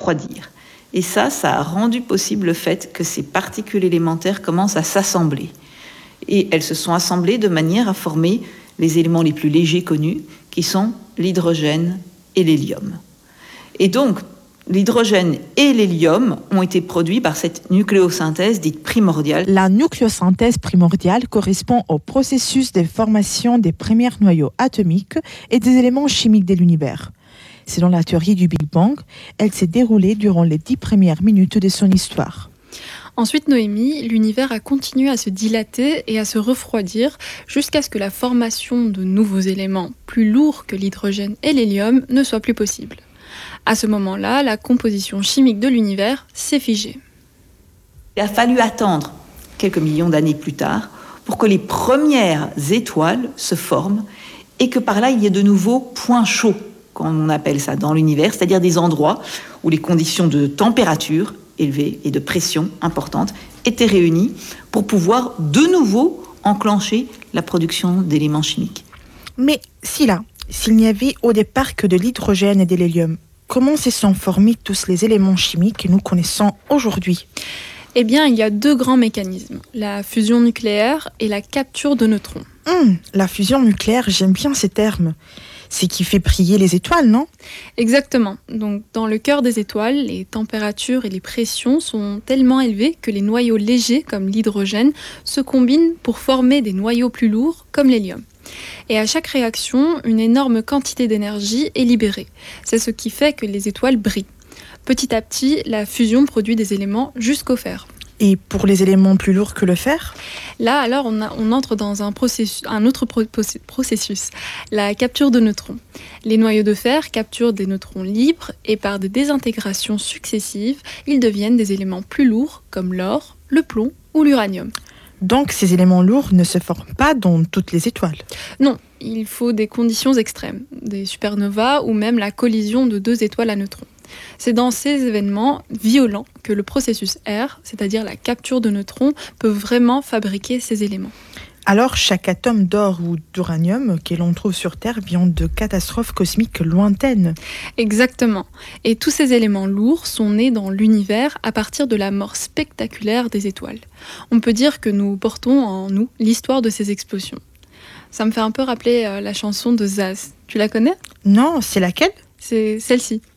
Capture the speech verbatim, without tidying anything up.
refroidir. Et ça, ça a rendu possible le fait que ces particules élémentaires commencent à s'assembler. Et elles se sont assemblées de manière à former les éléments les plus légers connus, qui sont l'hydrogène et l'hélium. Et donc, l'hydrogène et l'hélium ont été produits par cette nucléosynthèse dite primordiale. La nucléosynthèse primordiale correspond au processus de formation des premiers noyaux atomiques et des éléments chimiques de l'univers. Selon la théorie du Big Bang, elle s'est déroulée durant les dix premières minutes de son histoire. Ensuite, Noémie, l'univers a continué à se dilater et à se refroidir jusqu'à ce que la formation de nouveaux éléments plus lourds que l'hydrogène et l'hélium ne soit plus possible. À ce moment-là, la composition chimique de l'univers s'est figée. Il a fallu attendre quelques millions d'années plus tard pour que les premières étoiles se forment et que par là, il y ait de nouveaux points chauds, comme on appelle ça dans l'univers, c'est-à-dire des endroits où les conditions de température élevée et de pression importante étaient réunies pour pouvoir de nouveau enclencher la production d'éléments chimiques. Mais si là, s'il n'y avait au départ que de l'hydrogène et de l'hélium, comment se sont formés tous les éléments chimiques que nous connaissons aujourd'hui ? Eh bien, il y a deux grands mécanismes, la fusion nucléaire et la capture de neutrons. Hum, la fusion nucléaire, j'aime bien ces termes. C'est qui fait briller les étoiles, non ? Exactement. Donc, dans le cœur des étoiles, les températures et les pressions sont tellement élevées que les noyaux légers, comme l'hydrogène, se combinent pour former des noyaux plus lourds, comme l'hélium. Et à chaque réaction, une énorme quantité d'énergie est libérée. C'est ce qui fait que les étoiles brillent. Petit à petit, la fusion produit des éléments jusqu'au fer. Et pour les éléments plus lourds que le fer ? Là, alors, on, a, on entre dans un, processus, un autre pro- processus, la capture de neutrons. Les noyaux de fer capturent des neutrons libres et par des désintégrations successives, ils deviennent des éléments plus lourds comme l'or, le plomb ou l'uranium. Donc, ces éléments lourds ne se forment pas dans toutes les étoiles ? Non, il faut des conditions extrêmes, des supernovas ou même la collision de deux étoiles à neutrons. C'est dans ces événements violents que le processus R, c'est-à-dire la capture de neutrons, peut vraiment fabriquer ces éléments. Alors, chaque atome d'or ou d'uranium que l'on trouve sur Terre vient de catastrophes cosmiques lointaines. Exactement. Et tous ces éléments lourds sont nés dans l'univers à partir de la mort spectaculaire des étoiles. On peut dire que nous portons en nous l'histoire de ces explosions. Ça me fait un peu rappeler euh, la chanson de Zaz. Tu la connais ? Non, c'est laquelle ? C'est celle-ci.